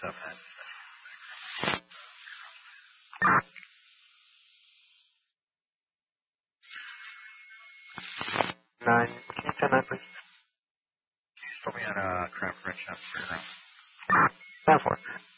9, can you 10-9, please? Put me on Crown French up for now. 9-4.